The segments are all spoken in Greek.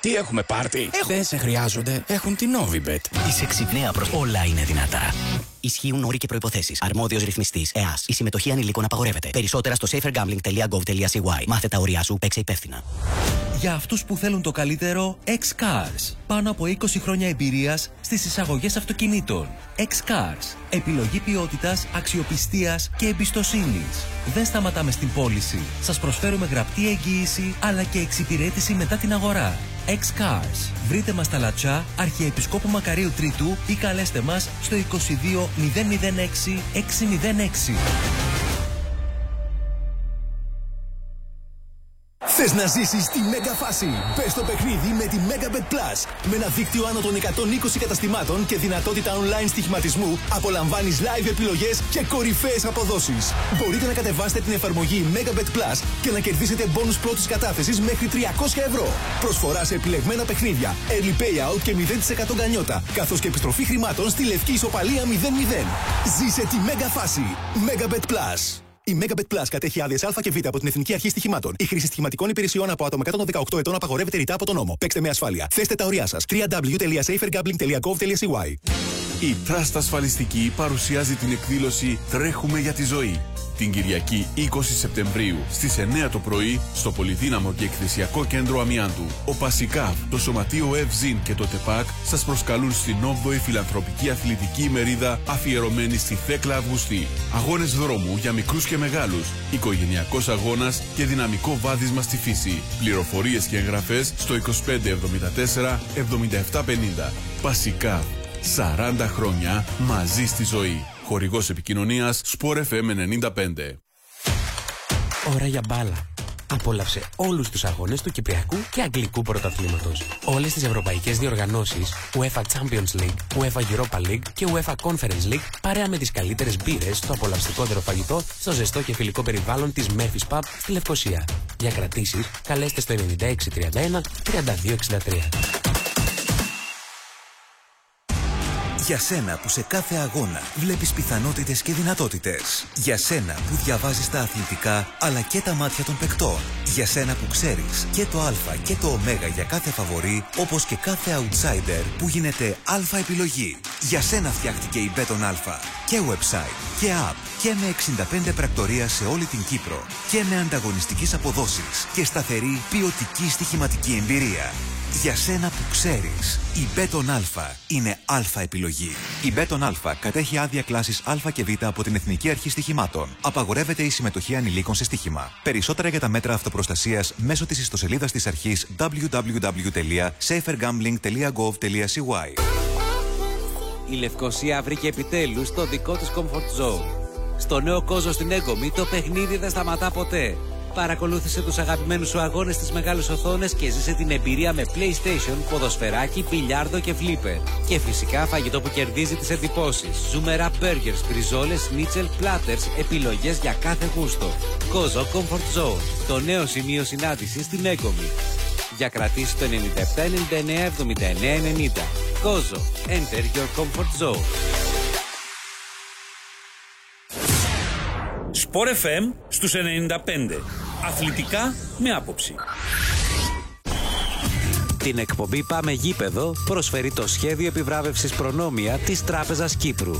Τι έχουμε πάρτι? Δεν σε χρειάζονται. Έχουν την Novibet. Είσαι ξυπνέα προς όλα είναι δυνατά. Ισχύουν όροι και προϋποθέσεις. Αρμόδιος ρυθμιστής ΕΑΣ. Η συμμετοχή ανηλίκων απαγορεύεται. Περισσότερα στο safergambling.gov.cy. Μάθε τα όρια σου, παίξε υπεύθυνα. Για αυτούς που θέλουν το καλύτερο, X-Cars. Πάνω από 20 χρόνια εμπειρίας στις εισαγωγές αυτοκινήτων. X-Cars. Επιλογή ποιότητας, αξιοπιστίας και εμπιστοσύνης. Δεν σταματάμε στην πώληση. Σας προσφέρουμε γραπτή εγγύηση αλλά και εξυπηρέτηση μετά την αγορά. X-Cars. Βρείτε μας στα Λατσά, Αρχιεπισκόπου Μακαρίου Τρίτου ή καλέστε μας στο 22 006 606. Θες να ζήσεις τη μέγα φάση? Μπες στο παιχνίδι με τη Megabet Plus. Με ένα δίκτυο άνω των 120 καταστημάτων και δυνατότητα online στοιχηματισμού, απολαμβάνεις live επιλογές και κορυφαίες αποδόσεις. Μπορείτε να κατεβάσετε την εφαρμογή Megabet Plus και να κερδίσετε μπόνους πρώτης κατάθεσης μέχρι 300 ευρώ. Προσφορά σε επιλεγμένα παιχνίδια, early payout και 0% γκανιότα, καθώς και επιστροφή χρημάτων στη λευκή ισοπαλία 0-0. Ζήσε τη μέγα φάση. Megabet Plus. Η Megabet Plus κατέχει άδειες Α και Β από την Εθνική Αρχή Στοιχημάτων. Η χρήση στοιχηματικών υπηρεσιών από άτομα κάτω των 18 ετών απαγορεύεται ρητά από τον νόμο. Παίξτε με ασφάλεια. Θέστε τα ωριά σας. www.safergambling.gov.cy. Η Trust Ασφαλιστική παρουσιάζει την εκδήλωση «Τρέχουμε για τη ζωή». Την Κυριακή 20 Σεπτεμβρίου στις 9 το πρωί στο πολυδύναμο και εκθεσιακό κέντρο Αμιάντου. Ο Πασικάβ, το Σωματείο Ευζίν και το ΤΕΠΑΚ σας προσκαλούν στην 8η Φιλανθρωπική Αθλητική Ημερίδα αφιερωμένη στη Θέκλα Αυγουστή. Αγώνες δρόμου για μικρούς και μεγάλους, οικογενειακός αγώνας και δυναμικό βάδισμα στη φύση. Πληροφορίες και εγγραφές στο 2574 7750. Πασικάβ. 40 χρόνια μαζί στη ζωή. Χορηγός επικοινωνίας Sport FM 95. Ώρα για μπάλα. Απόλαυσε όλους τους αγώνες του Κυπριακού και Αγγλικού Πρωταθλήματος. Όλες τις ευρωπαϊκές διοργανώσεις, UEFA Champions League, UEFA Europa League και UEFA Conference League, παρέα με τις καλύτερες μπύρες, το απολαυστικότερο φαγητό, στο ζεστό και φιλικό περιβάλλον της Murphy's Pub στη Λευκοσία. Για κρατήσεις, καλέστε στο 9631 3263. Για σένα που σε κάθε αγώνα βλέπεις πιθανότητες και δυνατότητες. Για σένα που διαβάζεις τα αθλητικά αλλά και τα μάτια των παικτών. Για σένα που ξέρεις και το α και το ω για κάθε φαβορί, όπως και κάθε outsider που γίνεται α επιλογή. Για σένα φτιάχτηκε η Μπέτον Α. Και website και app και με 65 πρακτορία σε όλη την Κύπρο. Και με ανταγωνιστικές αποδόσεις και σταθερή ποιοτική στοιχηματική εμπειρία. Για σένα που ξέρεις, η Μπέτον Α είναι α επιλογή. Η Μπέτον Α κατέχει άδεια κλάσης Α και Β από την Εθνική Αρχή Στοιχημάτων. Απαγορεύεται η συμμετοχή ανηλίκων σε στοίχημα. Περισσότερα για τα μέτρα αυτοπροστασίας μέσω της ιστοσελίδας της αρχής www.safergambling.gov.cy. Η Λευκοσία βρήκε επιτέλους το δικό της comfort zone. Στο νέο Κόζο στην Έγκομη το παιχνίδι δεν σταματά ποτέ. Παρακολούθησε τους αγαπημένους σου αγώνες στις μεγάλες οθόνες και ζήσε την εμπειρία με PlayStation, ποδοσφαιράκι, μπιλιάρδο και flipper. Και φυσικά φαγητό που κερδίζει τις εντυπώσεις. Ζουμερά burgers, μπριζόλες, σνίτσελ, platters, επιλογές για κάθε γούστο. Κόζο Comfort Zone, το νέο σημείο συνάντησης στην Έγκομη. Για κρατήσεις το 97 99 79 90. Κόζο, enter your comfort zone. Sport FM στους 95. Αθλητικά με άποψη. Την εκπομπή Πάμε Γήπεδο προσφέρει το σχέδιο επιβράβευσης Προνόμια της Τράπεζας Κύπρου.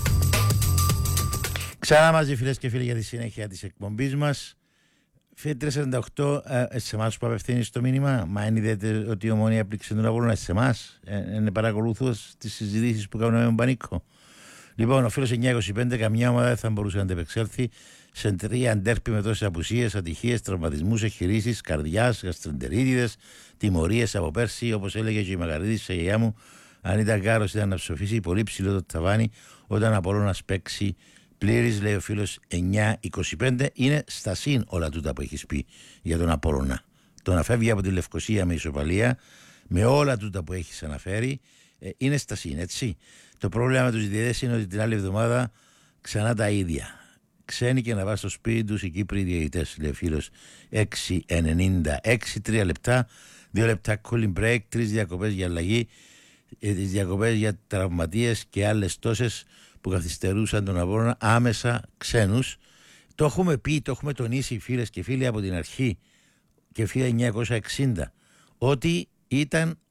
Ξανά μαζί φίλες και φίλοι για τη συνέχεια της εκπομπής μας. Φίλε 348, σε εμάς που απευθύνεις το μήνυμα, μα αν είδατε ότι η Ομόνια έπληξε τον Απόλλωνα σε εμάς, παρακολουθούσα τις συζητήσεις που κάνουμε με τον Πανίκο. Λοιπόν, ο φίλος 925, καμιά ομάδα δεν θα μπορούσε να αντεπεξέλθει σε 3 αντέρπι με τόσες απουσίες, ατυχίες, τραυματισμούς, εγχειρήσεις, καρδιάς, γαστρεντερίτιδες, τιμωρίες από πέρσι. Όπως έλεγε και η Μακαρίδης σε γιαγιά μου, αν ήταν κάρος ήταν να ψοφήσει πολύ ψηλό το ταβάνι όταν Απόλλωνας παίξει πλήρης, λέει ο φίλος 925. Είναι στα συν όλα τούτα που έχεις πει για τον Απόλλωνα. Το να φεύγει από τη Λευκοσία με ισοπαλία, με όλα τούτα που έχεις αναφέρει, είναι στα συν, έτσι. Το πρόβλημα με τους διαιτητές είναι ότι την άλλη εβδομάδα ξανά τα ίδια. Ξένοι και να βάζει στο σπίτι τους οι Κύπροι διαιτητές, λέει ο φίλος 6.96, 3 λεπτά, 2 λεπτά cooling break, 3 διακοπές για αλλαγή, τις διακοπές για τραυματίες και άλλες τόσες που καθυστερούσαν τον Απόλλωνα, άμεσα ξένους. Το έχουμε πει, το έχουμε τονίσει φίλες και φίλοι από την αρχή και 1960 ότι ήταν